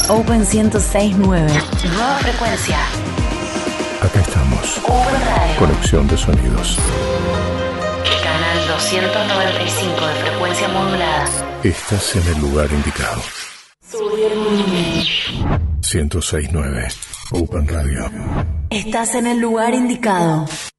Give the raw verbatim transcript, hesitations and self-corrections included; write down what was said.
Open ciento seis punto nueve. Nueva frecuencia. Acá estamos. Open Radio. Conexión de sonidos. Canal doscientos noventa y cinco de frecuencia modulada. Estás en el lugar indicado. ciento seis punto nueve. Open Radio. Estás en el lugar indicado.